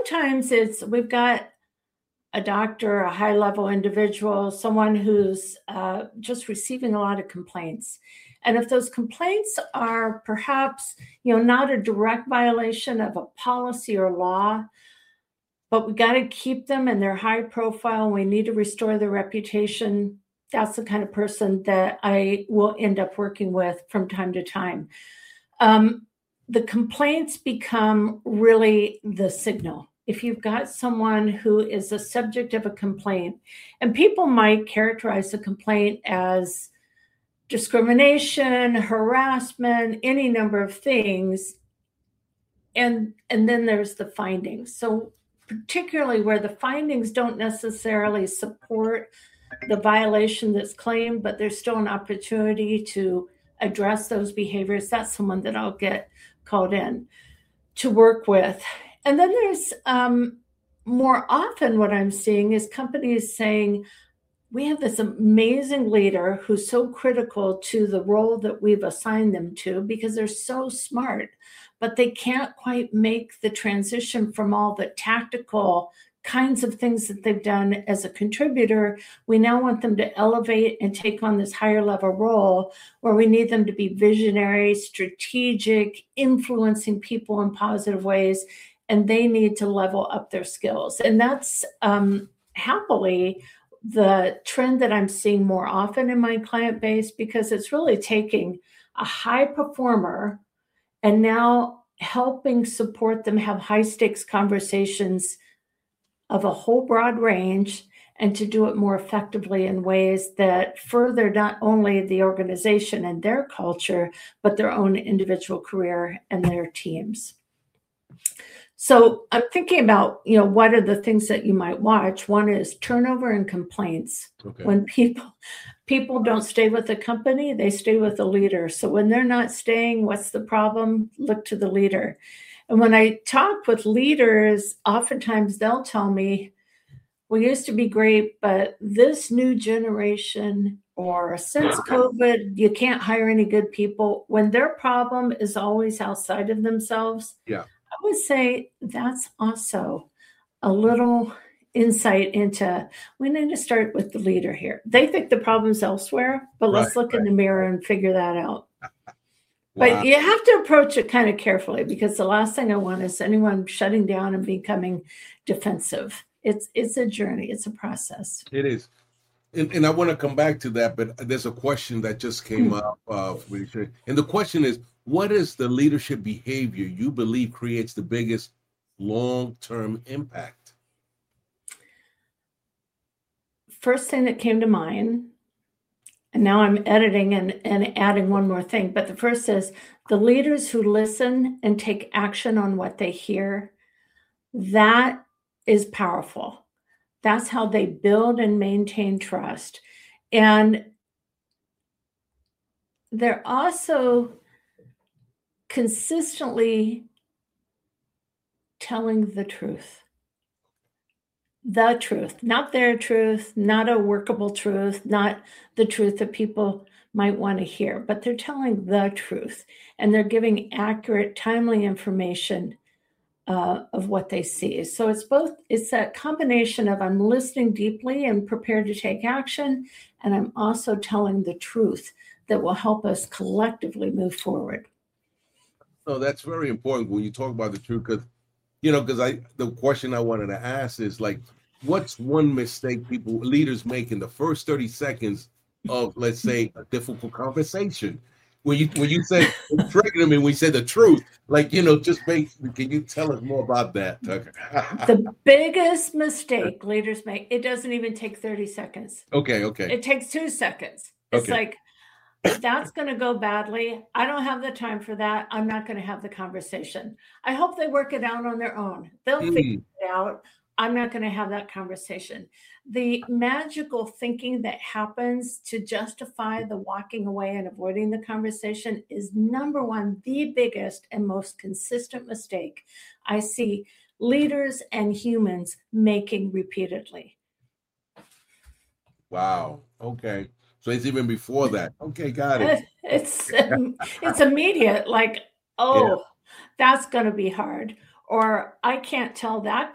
sometimes we've got a doctor, a high-level individual, someone who's just receiving a lot of complaints. And if those complaints are perhaps, not a direct violation of a policy or law, but we got to keep them and they're high profile, and we need to restore their reputation, that's the kind of person that I will end up working with from time to time. The complaints become really the signal. If you've got someone who is the subject of a complaint, and people might characterize the complaint as discrimination, harassment, any number of things, and then there's the findings. So particularly where the findings don't necessarily support the violation that's claimed, but there's still an opportunity to address those behaviors, that's someone that I'll get called in to work with. And then there's more often what I'm seeing is companies saying, we have this amazing leader who's so critical to the role that we've assigned them to because they're so smart, but they can't quite make the transition from all the tactical kinds of things that they've done as a contributor. We now want them to elevate and take on this higher level role where we need them to be visionary, strategic, influencing people in positive ways, and they need to level up their skills. And that's happily the trend that I'm seeing more often in my client base, because it's really taking a high performer and now helping support them have high stakes conversations of a whole broad range, and to do it more effectively in ways that further not only the organization and their culture, but their own individual career and their teams. So I'm thinking about, what are the things that you might watch? One is turnover and complaints. Okay. When people don't stay with the company, they stay with the leader. So when they're not staying, what's the problem? Look to the leader. And when I talk with leaders, oftentimes they'll tell me, we used to be great, but this new generation, or since COVID, you can't hire any good people. When their problem is always outside of themselves, Yeah, I would say that's also a little insight into, we need to start with the leader here. They think the problem's elsewhere, but let's look in the mirror and figure that out. Wow. But you have to approach it kind of carefully, because the last thing I want is anyone shutting down and becoming defensive. It's a journey. It's a process. It is. And I want to come back to that, but there's a question that just came up. And the question is, what is the leadership behavior you believe creates the biggest long-term impact? First thing that came to mind, and now I'm editing and adding one more thing, but the first is the leaders who listen and take action on what they hear. That is powerful. That's how they build and maintain trust. And they're also consistently telling the truth. The truth, not their truth, not a workable truth, not the truth that people might want to hear, but they're telling the truth, and they're giving accurate, timely information of what they see. So it's that combination of I'm listening deeply and prepared to take action, and I'm also telling the truth that will help us collectively move forward. So that's very important when you talk about the truth, because the question I wanted to ask is, like, what's one mistake leaders make in the first 30 seconds of, let's say, a difficult conversation? When you say trigger them and we say the truth, can you tell us more about that, Tucker? The biggest mistake leaders make, it doesn't even take 30 seconds. Okay. It takes 2 seconds. It's like, that's going to go badly. I don't have the time for that. I'm not going to have the conversation. I hope they work it out on their own. They'll figure it out. I'm not going to have that conversation. The magical thinking that happens to justify the walking away and avoiding the conversation is, number one, the biggest and most consistent mistake I see leaders and humans making repeatedly. Wow. Okay. So it's even before that. Okay, got it. It's immediate, like, that's going to be hard. Or I can't tell that